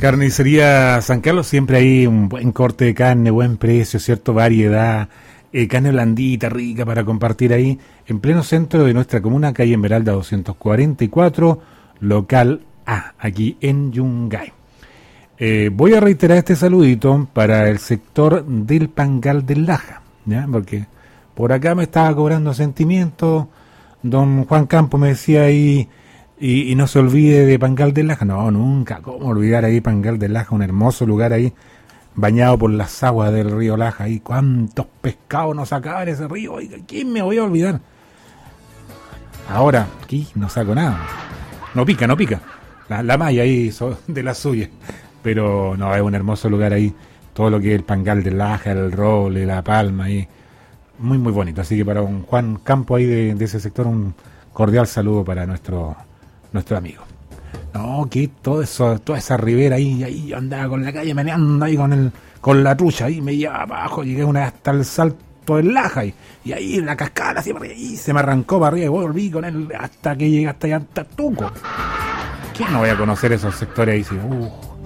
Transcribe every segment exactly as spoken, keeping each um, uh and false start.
Carnicería San Carlos, siempre hay un buen corte de carne, buen precio, cierto, variedad, eh, carne blandita, rica para compartir ahí, en pleno centro de nuestra comuna, calle Esmeralda doscientos cuarenta y cuatro, local A, aquí en Yungay. Eh, voy a reiterar este saludito para el sector del Pangal del Laja, ¿ya? Porque por acá me estaba cobrando sentimientos, don Juan Campo me decía ahí, y, y no se olvide de Pangal del Laja. No, nunca, ¿cómo olvidar ahí Pangal del Laja? Un hermoso lugar ahí, bañado por las aguas del río Laja, y cuántos pescados nos sacaban ese río, oiga, ¿quién me voy a olvidar? Ahora, aquí no saco nada, no pica, no pica, la, la malla ahí de la suya, pero no, es un hermoso lugar ahí, todo lo que es el Pangal del Laja, el Roble, la Palma, ahí, muy muy bonito. Así que para un Juan Campo ahí de, de ese sector, un cordial saludo para nuestro nuestro amigo. No, que todo eso, toda esa ribera ahí, ahí yo andaba con la calle meneando ahí con el, con la trucha, ahí me llevaba abajo, llegué una hasta el salto del Laja, y, y ahí en la cascada así para arriba, y se me arrancó para arriba y volví con él hasta que llegué hasta allá hasta Tuco. ¿Quién no voy a conocer esos sectores ahí? Sí, uh.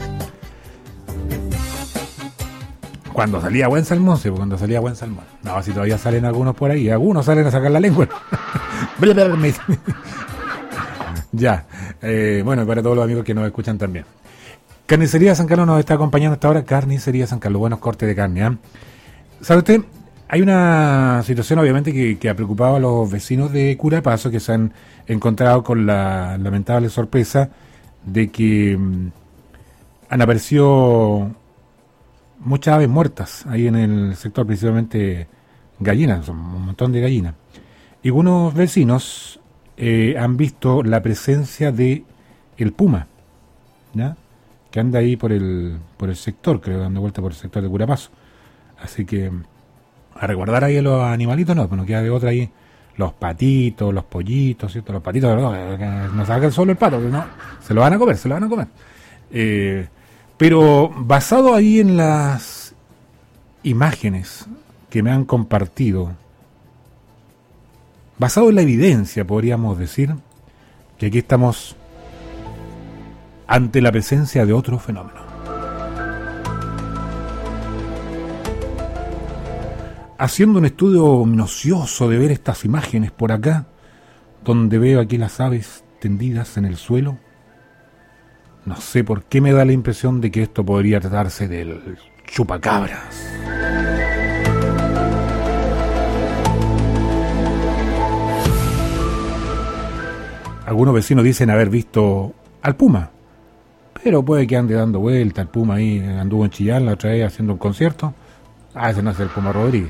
Cuando salía buen salmón, sí, cuando salía buen salmón. No, si todavía salen algunos por ahí, algunos salen a sacar la lengua. Ya, eh, bueno, para todos los amigos que nos escuchan también. Carnicería San Carlos nos está acompañando hasta ahora. Carnicería San Carlos, buenos cortes de carne, ¿eh? ¿Sabe usted? Hay una situación obviamente que, que ha preocupado a los vecinos de Curapaso, que se han encontrado con la lamentable sorpresa de que um, han aparecido muchas aves muertas ahí en el sector, principalmente gallinas, son un montón de gallinas. Y algunos vecinos Eh, han visto la presencia de el puma, ¿ya? Que anda ahí por el por el sector, creo, dando vuelta por el sector de Curapaso. Así que a resguardar ahí a los animalitos, no, pues no queda de otra ahí, los patitos, los pollitos, ¿cierto? Los patitos, no, no sacan solo el pato, no, se lo van a comer, se lo van a comer. Eh, pero basado ahí en las imágenes que me han compartido, basado en la evidencia, podríamos decir que aquí estamos ante la presencia de otro fenómeno. Haciendo un estudio minucioso de ver estas imágenes por acá, donde veo aquí las aves tendidas en el suelo, no sé por qué me da la impresión de que esto podría tratarse del chupacabras. Algunos vecinos dicen haber visto al puma, pero puede que ande dando vuelta el puma ahí, anduvo en Chillán la otra vez haciendo un concierto. Ah, ese no es el Puma Rodríguez.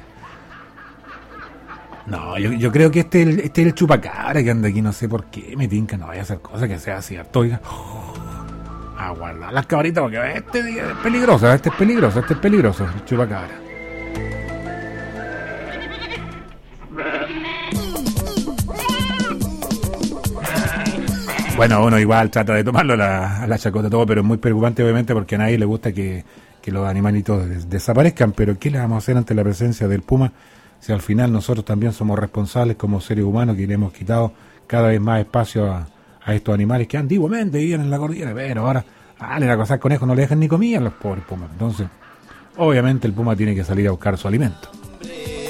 No, yo, yo creo que este es el, este es el chupacabra que anda aquí, no sé por qué me tinca, no vaya a hacer cosas que sea cierto, oiga. A guardar las cabritas porque este es peligroso, este es peligroso, este es peligroso, el chupacabra. Bueno, uno igual trata de tomarlo a la, a la chacota todo, pero es muy preocupante obviamente porque a nadie le gusta que, que los animalitos des- desaparezcan, pero ¿qué le vamos a hacer ante la presencia del puma? Si al final nosotros también somos responsables como seres humanos que le hemos quitado cada vez más espacio a, a estos animales que antiguamente vivían en la cordillera, pero ahora, dale, a cazar conejos no le dejan ni comida a los pobres pumas. Entonces, obviamente el puma tiene que salir a buscar su alimento.